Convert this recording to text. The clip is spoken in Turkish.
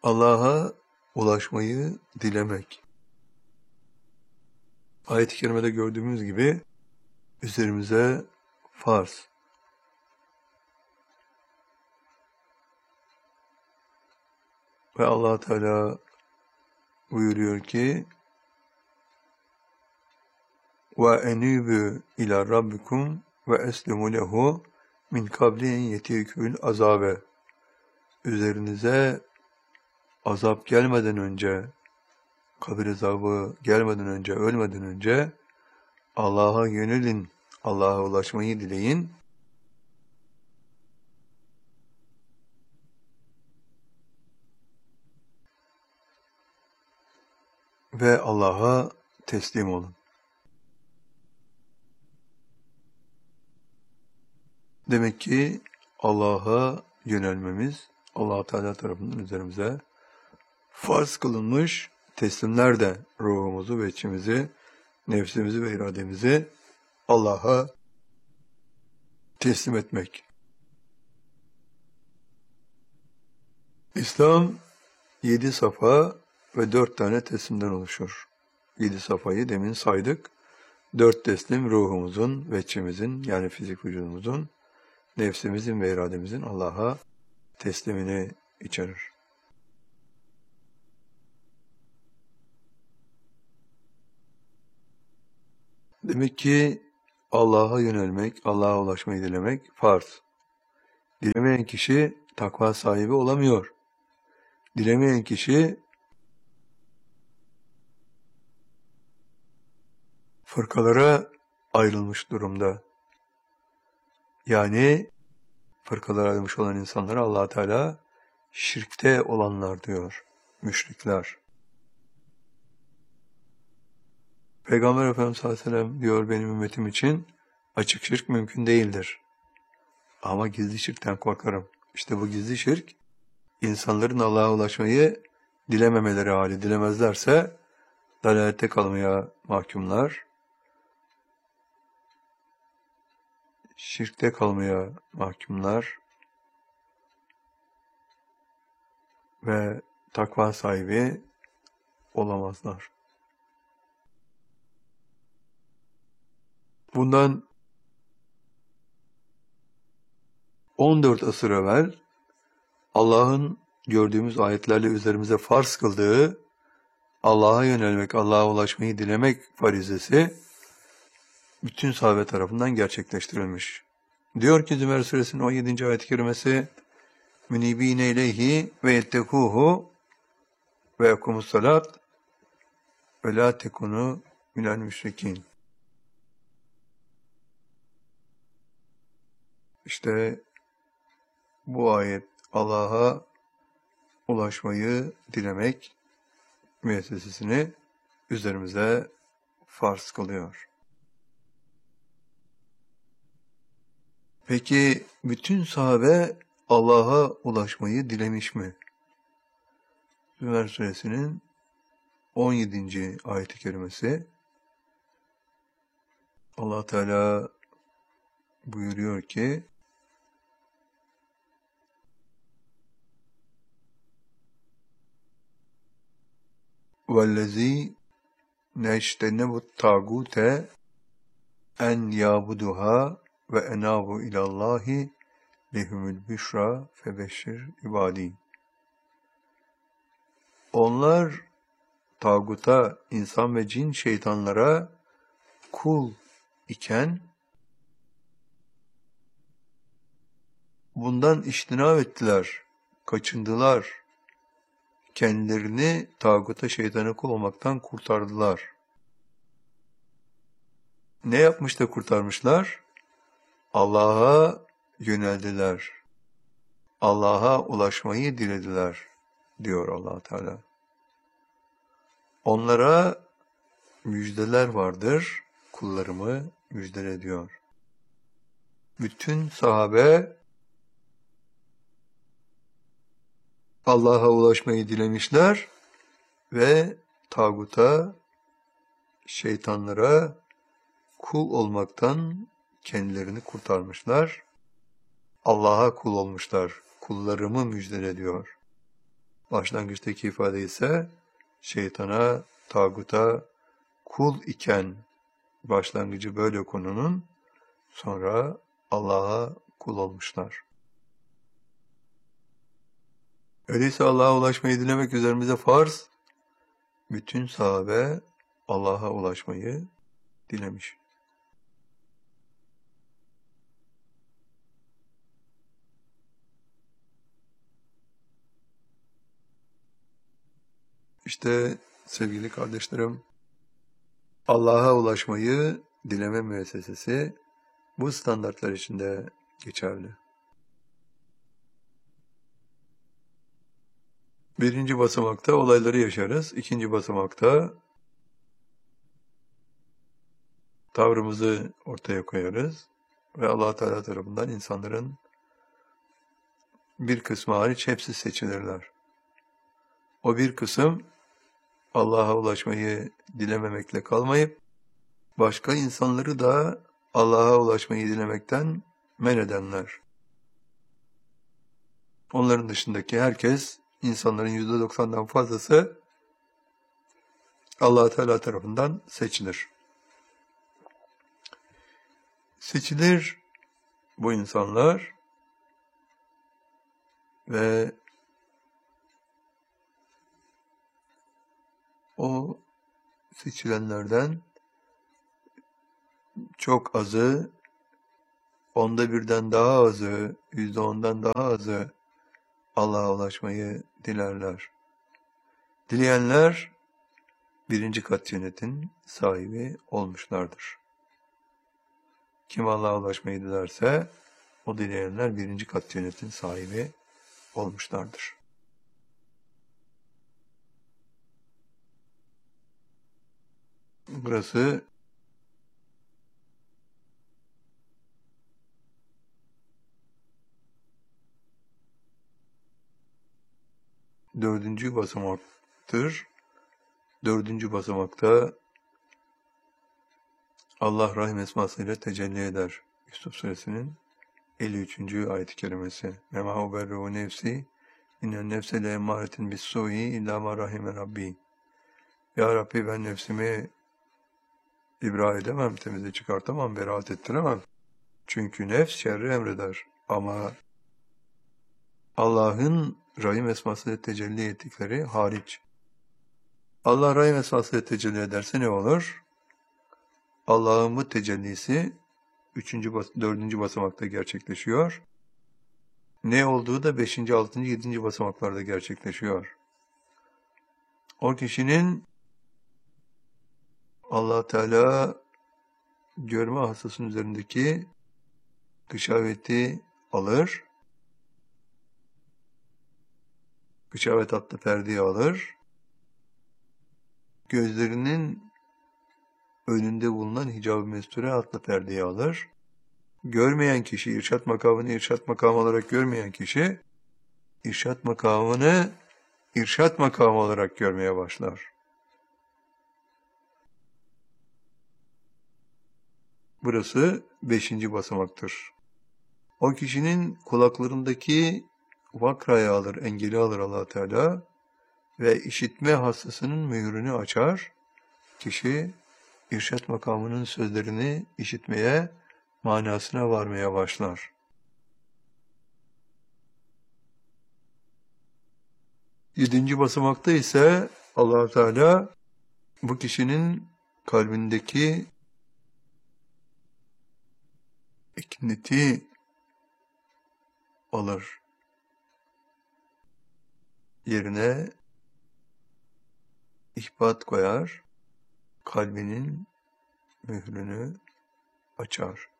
Allah'a ulaşmayı dilemek. Ayet-i kerimede gördüğümüz gibi üzerimize farz. Ve Allah Teala buyuruyor ki ve enûbü ilâ rabbikum ve eslimu lehu min kabli en yetikül azabe. Üzerinize azap gelmeden önce, kabir azabı gelmeden önce, ölmeden önce Allah'a yönelin, Allah'a ulaşmayı dileyin. Ve Allah'a teslim olun. Demek ki Allah'a yönelmemiz Allah Teala tarafından üzerimize farz kılınmış. Teslimler de ruhumuzu ve içimizi, nefsimizi ve irademizi Allah'a teslim etmek. İslam 7 safa ve 4 tane teslimden oluşur. 7 safayı demin saydık. 4 teslim ruhumuzun ve içimizin yani fizik vücudumuzun, nefsimizin ve irademizin Allah'a teslimini içerir. Demek ki Allah'a yönelmek, Allah'a ulaşmayı dilemek farz. Dilemeyen kişi takva sahibi olamıyor. Dilemeyen kişi fırkalara ayrılmış durumda. Yani fırkalara ayrılmış olan insanlara Allah Teala şirkte olanlar diyor, müşrikler. Peygamber Efendimiz sallallahu aleyhi ve sellem diyor benim ümmetim için açık şirk mümkün değildir. Ama gizli şirkten korkarım. İşte bu gizli şirk insanların Allah'a ulaşmayı dilememeleri hali. Dilemezlerse dalalette kalmaya mahkumlar, şirkte kalmaya mahkumlar ve takva sahibi olamazlar. Bundan 14 asır evvel Allah'ın gördüğümüz ayetlerle üzerimize farz kıldığı Allah'a yönelmek, Allah'a ulaşmayı dilemek farizesi bütün sahabe tarafından gerçekleştirilmiş. Diyor ki Zümer Suresinin 17. ayet-i kerimesi münibine ileyhi ve yettekuhu ve yekumus salat ve la tekunu minel müşrikin. İşte bu ayet Allah'a ulaşmayı dilemek müessesesini üzerimize farz kılıyor. Peki bütün sahabe Allah'a ulaşmayı dilemiş mi? Zümer Suresinin 17. ayet-i kerimesi Allah Teala buyuruyor ki وَالَّذ۪ي نَجْتَنَبُ التَّاغُوتَ اَنْ يَعْبُدُهَا وَاَنَابُ اِلَى اللّٰهِ لَهُمُ الْبِشْرَى فَبَشِّرْ عِبَادِي. Onlar tağuta, insan ve cin şeytanlara kul iken bundan içtinab ettiler, kaçındılar. Kendilerini tağuta, şeytana kul olmaktan kurtardılar. Ne yapmış da kurtarmışlar? Allah'a yöneldiler. Allah'a ulaşmayı dilediler, diyor Allah Teala. Onlara müjdeler vardır, kullarımı müjdele diyor. Bütün sahabe Allah'a ulaşmayı dilemişler ve tağuta, şeytanlara kul olmaktan kendilerini kurtarmışlar. Allah'a kul olmuşlar. Kullarımı müjdele diyor. Başlangıçtaki ifade ise şeytana, tağuta kul iken başlangıcı böyle konunun, sonra Allah'a kul olmuşlar. Öyleyse Allah'a ulaşmayı dilemek üzerimize farz. Bütün sahabe Allah'a ulaşmayı dilemiş. İşte sevgili kardeşlerim, Allah'a ulaşmayı dileme müessesesi bu standartlar içinde geçerli. Birinci basamakta olayları yaşarız. İkinci basamakta tavrımızı ortaya koyarız. Ve Allah Teala tarafından insanların bir kısmı hariç hepsi seçilirler. O bir kısım Allah'a ulaşmayı dilememekle kalmayıp başka insanları da Allah'a ulaşmayı dilemekten men edenler. Onların dışındaki herkes, insanların %90'dan fazlası Allah Teala tarafından seçilir. Seçilir bu insanlar ve o seçilenlerden çok azı, 1/10'dan daha azı, %10'dan daha azı Allah'a ulaşmayı dilerler. Dileyenler birinci kat cennetin sahibi olmuşlardır. Kim Allah'a ulaşmayı dilerse o dileyenler birinci kat cennetin sahibi olmuşlardır. Burası dördüncü basamaktır. Dördüncü basamakta Allah Rahim esmasıyla tecelli eder. Yusuf Suresinin 53. ayet-i kerimesi. Mema uberru nefsi innen nefse le emaretin bis su'i illa ma rahime rabbi. Ya Rabbi, ben nefsimi ibra edemem, temize çıkartamam, beraat ettiremem. Çünkü nefs şerri emreder. Ama Allah'ın Rahim esmasıyla tecelli ettikleri hariç. Allah Rahim esmasıyla tecelli ederse ne olur? Allah'ın bu tecellisi 4. basamakta gerçekleşiyor. Ne olduğu da 5., 6., 7. basamaklarda gerçekleşiyor. O kişinin Allah Teala görme hastasının üzerindeki gışaveti alır. Gışavet adlı perdeyi alır. Gözlerinin önünde bulunan hicab-ı mesture adlı perdeyi alır. Görmeyen kişi, irşat makamını irşat makamı olarak görmeyen kişi, irşat makamını irşat makamı olarak görmeye başlar. Burası 5. basamaktır. O kişinin kulaklarındaki vakrayı alır, engeli alır Allah Teala ve işitme hastasının mührünü açar. Kişi irşat makamının sözlerini işitmeye, manasına varmaya başlar. 7. basamakta ise Allah Teala bu kişinin kalbindeki ekineti alır. Yerine ihbat koyar, kalbinin mührünü açar.